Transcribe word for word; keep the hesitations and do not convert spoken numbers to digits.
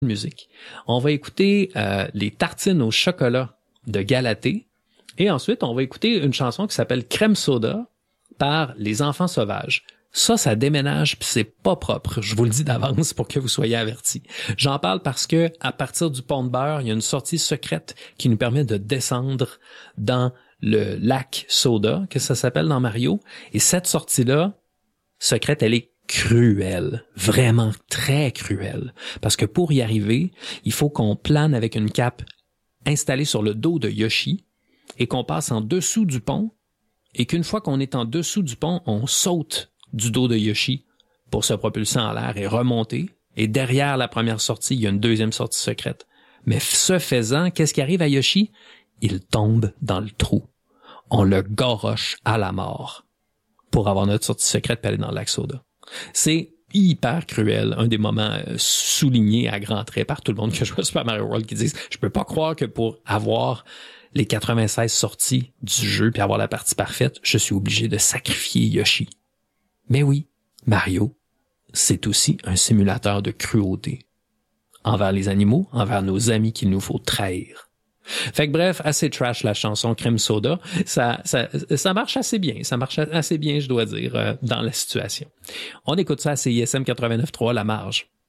musique. On va écouter euh, les tartines au chocolat de Galatée et ensuite on va écouter une chanson qui s'appelle Crème Soda par Les Enfants Sauvages. Ça, ça déménage puis c'est pas propre. Je vous le dis d'avance pour que vous soyez avertis. J'en parle parce que à partir du pont de Beurre, il y a une sortie secrète qui nous permet de descendre dans le lac Soda, que ça s'appelle dans Mario. Et cette sortie-là, secrète, elle est cruelle, vraiment très cruelle. Parce que pour y arriver, il faut qu'on plane avec une cape installée sur le dos de Yoshi et qu'on passe en dessous du pont et qu'une fois qu'on est en dessous du pont, on saute du dos de Yoshi pour se propulser en l'air et remonter. Et derrière la première sortie, il y a une deuxième sortie secrète. Mais ce faisant, qu'est-ce qui arrive à Yoshi? Il tombe dans le trou. On le goroche à la mort pour avoir notre sortie secrète et aller dans le lac Soda. C'est hyper cruel, un des moments soulignés à grands traits par tout le monde qui joue à Super Mario World qui disent « Je peux pas croire que pour avoir les quatre-vingt-seize sorties du jeu puis avoir la partie parfaite, je suis obligé de sacrifier Yoshi. » Mais oui, Mario, c'est aussi un simulateur de cruauté. Envers les animaux, envers nos amis qu'il nous faut trahir. Fait que bref, assez trash la chanson Crème Soda. Ça, ça, ça marche assez bien. Ça marche assez bien, je dois dire, euh, dans la situation. On écoute ça à C I S M quatre-vingt-neuf point trois, La Marge.